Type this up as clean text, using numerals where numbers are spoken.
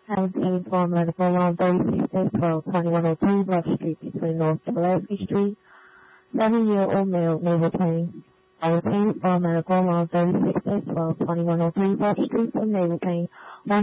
17 for medical on 36-12-2103 Rush Street between North Pulaski Street. 7-year-old male may retain. 17 for medical on 36-12-2103 Rush Street and may retain